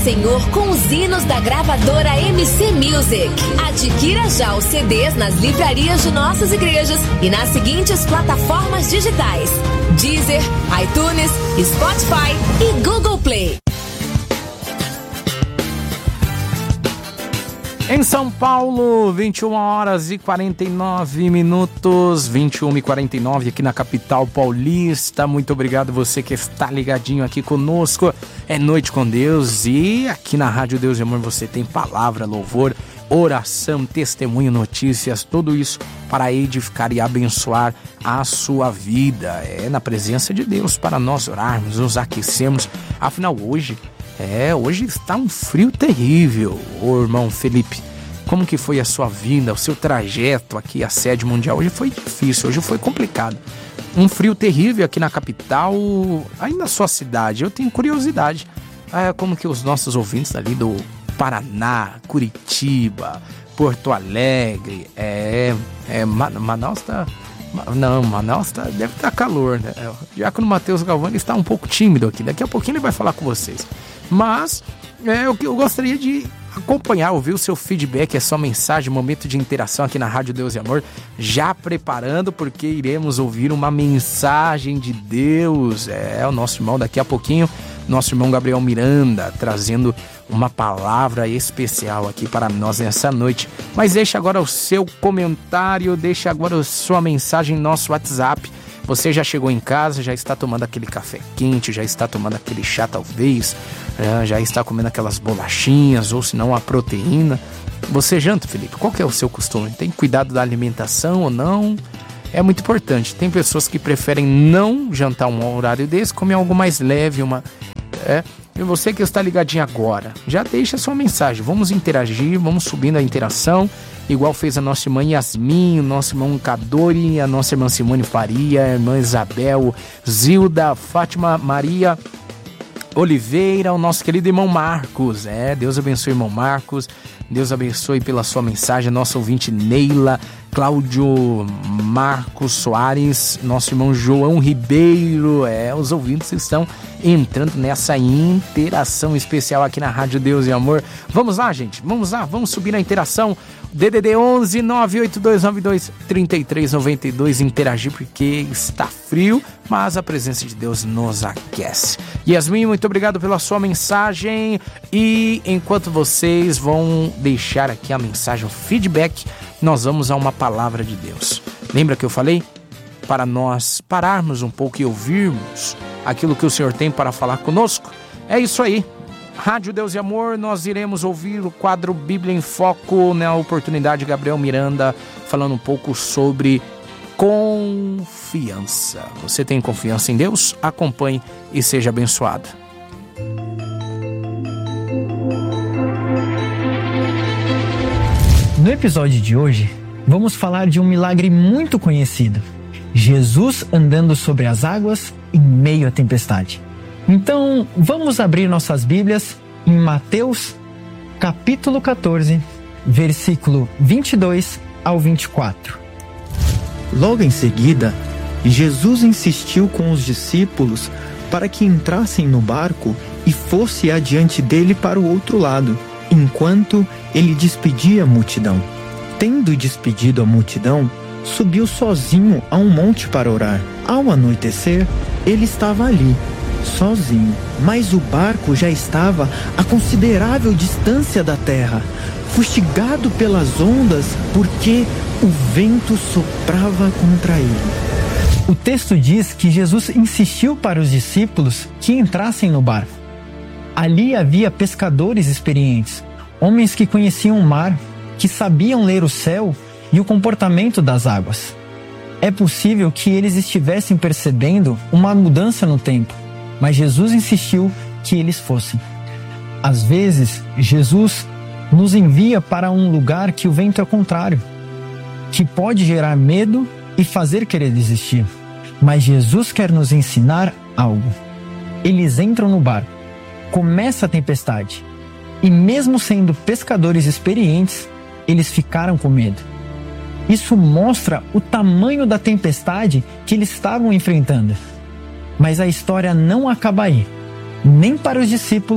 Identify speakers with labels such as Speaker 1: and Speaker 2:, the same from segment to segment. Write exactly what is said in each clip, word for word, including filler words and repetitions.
Speaker 1: Senhor com os hinos da gravadora M C Music. Adquira já os C Ds nas livrarias de nossas igrejas e nas seguintes plataformas digitais: Deezer, iTunes, Spotify e Google Play.
Speaker 2: Em São Paulo, vinte e uma horas e quarenta e nove minutos, vinte e uma e quarenta e nove aqui na capital paulista. Muito obrigado você que está ligadinho aqui conosco. É Noite com Deus e aqui na Rádio Deus e Amor você tem palavra, louvor, oração, testemunho, notícias, tudo isso para edificar e abençoar a sua vida. É na presença de Deus para nós orarmos, nos aquecermos. Afinal, hoje... É, hoje está um frio terrível. Ô irmão Felipe, como que foi a sua vida, o seu trajeto aqui à sede mundial? Hoje foi difícil, hoje foi complicado. Um frio terrível aqui na capital, aí na sua cidade. Eu tenho curiosidade, é, como que os nossos ouvintes ali do Paraná, Curitiba, Porto Alegre, é, é Manaus tá... Não, Manaus tá, deve estar calor, né? Já que o Matheus Galvão ele está um pouco tímido aqui. Daqui a pouquinho ele vai falar com vocês. Mas é, eu, eu gostaria de acompanhar, ouvir o seu feedback, a sua mensagem, momento de interação aqui na Rádio Deus e Amor. Já preparando, porque iremos ouvir uma mensagem de Deus. É, o nosso irmão daqui a pouquinho, nosso irmão Gabriel Miranda, trazendo uma palavra especial aqui para nós nessa noite. Mas deixa agora o seu comentário, deixa agora a sua mensagem no nosso WhatsApp. Você já chegou em casa, já está tomando aquele café quente, já está tomando aquele chá talvez, já está comendo aquelas bolachinhas ou se não a proteína. Você janta, Felipe? Qual que é o seu costume? Tem cuidado da alimentação ou não? É muito importante. Tem pessoas que preferem não jantar um horário desse, comer algo mais leve, uma... É, e você que está ligadinho agora, já deixa a sua mensagem. Vamos interagir, vamos subindo a interação, igual fez a nossa irmã Yasmin, o nosso irmão Cadori, a nossa irmã Simone Faria, a irmã Isabel, Zilda, Fátima Maria Oliveira, o nosso querido irmão Marcos. É, Deus abençoe, irmão Marcos. Deus abençoe pela sua mensagem, nosso ouvinte Neila, Cláudio Marcos Soares, nosso irmão João Ribeiro. É, os ouvintes estão entrando nessa interação especial aqui na Rádio Deus e Amor. Vamos lá, gente, vamos lá, vamos subir na interação. D D D onze nove oito dois nove dois três três nove dois, interagir porque está frio, mas a presença de Deus nos aquece. Yasmin, muito obrigado pela sua mensagem. E enquanto vocês vão deixar aqui a mensagem, o feedback, nós vamos a uma palavra de Deus. Lembra que eu falei? Para nós pararmos um pouco e ouvirmos aquilo que o Senhor tem para falar conosco. É isso aí. Rádio Deus e Amor, nós iremos ouvir o quadro Bíblia em Foco, na oportunidade Gabriel Miranda, falando um pouco sobre confiança. Você tem confiança em Deus? Acompanhe e seja abençoado.
Speaker 3: No episódio de hoje, vamos falar de um milagre muito conhecido: Jesus andando sobre as águas em meio à tempestade. Então, vamos abrir nossas Bíblias em Mateus, capítulo catorze, versículo vinte e dois ao vinte e quatro.
Speaker 4: Logo em seguida, Jesus insistiu com os discípulos para que entrassem no barco e fosse adiante dele para o outro lado, enquanto ele despedia a multidão. Tendo despedido a multidão, subiu sozinho a um monte para orar. Ao anoitecer, ele estava ali, sozinho, mas o barco já estava a considerável distância da terra, fustigado pelas ondas, porque o vento soprava contra ele.
Speaker 3: O texto diz que Jesus insistiu para os discípulos que entrassem no barco. Ali havia pescadores experientes, homens que conheciam o mar, que sabiam ler o céu e o comportamento das águas. É possível que eles estivessem percebendo uma mudança no tempo, mas Jesus insistiu que eles fossem. Às vezes, Jesus nos envia para um lugar que o vento é contrário, que pode gerar medo e fazer querer desistir. Mas Jesus quer nos ensinar algo. Eles entram no barco, começa a tempestade, e mesmo sendo pescadores experientes, eles ficaram com medo. Isso mostra o tamanho da tempestade que eles estavam enfrentando. Mas a história não acaba aí, nem para os discípulos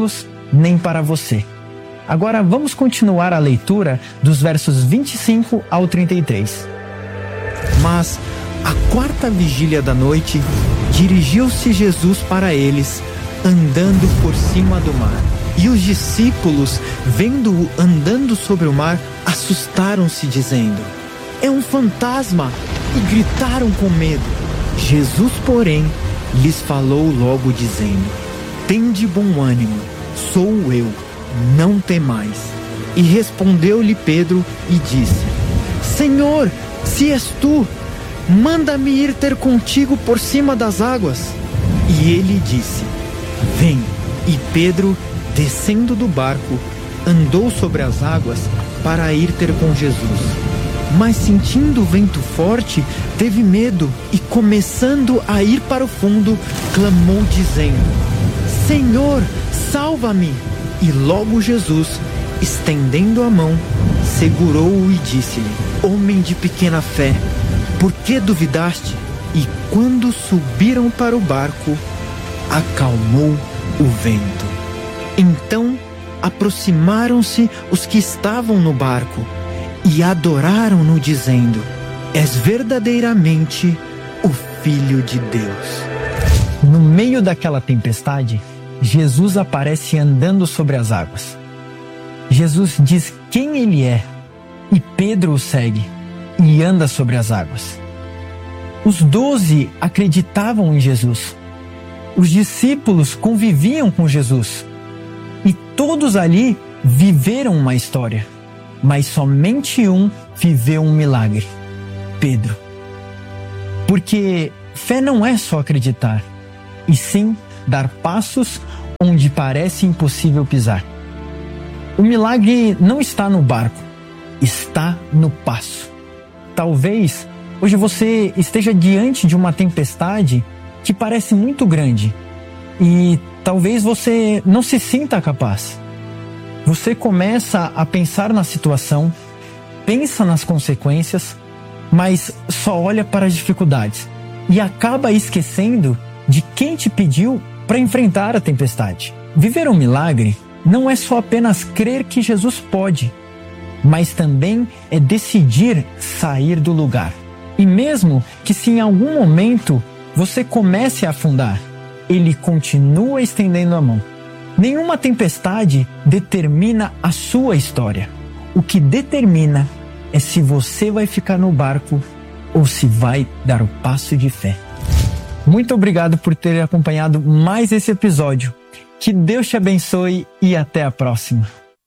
Speaker 3: nem para você. Agora vamos continuar a leitura dos versos vinte e cinco ao trinta e três.
Speaker 4: Mas, à quarta vigília da noite, dirigiu-se Jesus para eles, andando por cima do mar. E os discípulos, vendo-o andando sobre o mar, assustaram-se, dizendo: é um fantasma! E gritaram com medo. Jesus, porém, lhes falou logo, dizendo: tende bom ânimo, sou eu, não temais. E respondeu-lhe Pedro e disse: Senhor, se és tu, manda-me ir ter contigo por cima das águas. E ele disse: vem. E Pedro, descendo do barco, andou sobre as águas para ir ter com Jesus. Mas sentindo o vento forte, teve medo e, começando a ir para o fundo, clamou dizendo: Senhor, salva-me! E logo Jesus, estendendo a mão, segurou-o e disse-lhe: homem de pequena fé, por que duvidaste? E quando subiram para o barco, acalmou o vento. Então aproximaram-se os que estavam no barco e adoraram-no, dizendo: és verdadeiramente o Filho de Deus.
Speaker 3: No meio daquela tempestade, Jesus aparece andando sobre as águas. Jesus diz quem ele é, e Pedro o segue e anda sobre as águas. Os doze acreditavam em Jesus. Os discípulos conviviam com Jesus. E todos ali viveram uma história. Mas somente um viveu um milagre: Pedro. Porque fé não é só acreditar, e sim dar passos onde parece impossível pisar. O milagre não está no barco, está no passo. Talvez hoje você esteja diante de uma tempestade que parece muito grande e talvez você não se sinta capaz. Você começa a pensar na situação, pensa nas consequências, mas só olha para as dificuldades e acaba esquecendo de quem te pediu para enfrentar a tempestade. Viver um milagre não é só apenas crer que Jesus pode, mas também é decidir sair do lugar. E mesmo que se em algum momento você comece a afundar, ele continua estendendo a mão. Nenhuma tempestade determina a sua história. O que determina é se você vai ficar no barco ou se vai dar o passo de fé. Muito obrigado por ter acompanhado mais esse episódio. Que Deus te abençoe e até a próxima.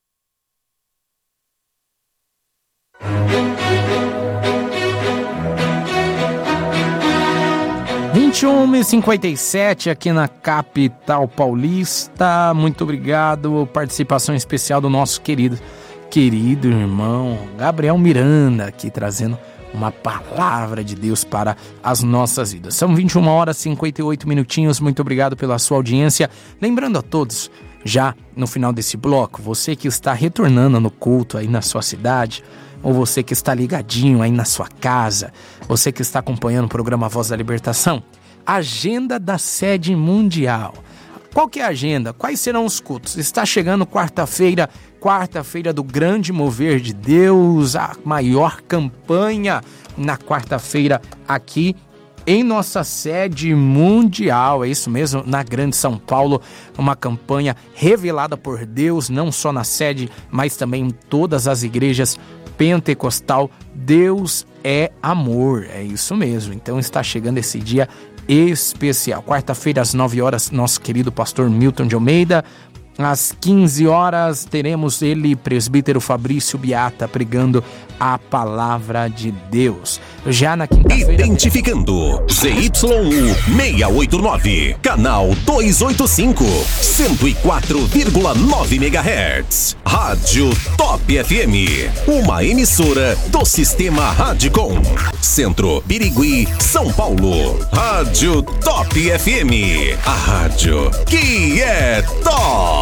Speaker 2: vinte e uma e cinquenta e sete aqui na capital paulista. Muito obrigado. Participação especial do nosso querido, querido irmão Gabriel Miranda, aqui trazendo uma palavra de Deus para as nossas vidas. São vinte e uma horas e cinquenta e oito minutinhos. Muito obrigado pela sua audiência. Lembrando a todos, já no final desse bloco, você que está retornando no culto aí na sua cidade, ou você que está ligadinho aí na sua casa, você que está acompanhando o programa Voz da Libertação, agenda da sede mundial. Qual que é a agenda? Quais serão os cultos? Está chegando quarta-feira, quarta-feira do Grande Mover de Deus, a maior campanha na quarta-feira aqui em nossa sede mundial. É isso mesmo, na Grande São Paulo, uma campanha revelada por Deus, não só na sede, mas também em todas as igrejas pentecostal. Deus é amor, é isso mesmo. Então está chegando esse dia especial. Quarta-feira, às nove horas, nosso querido pastor Milton de Almeida. Às quinze horas, teremos ele, presbítero Fabrício Biata, pregando a palavra de Deus. Já na quinta-feira...
Speaker 5: Identificando Z Y U seiscentos e oitenta e nove, canal duzentos e oitenta e cinco, cento e quatro vírgula nove megahertz. Rádio Top F M, uma emissora do Sistema Radicom. Centro, Birigui, São Paulo. Rádio Top F M, a rádio que é top.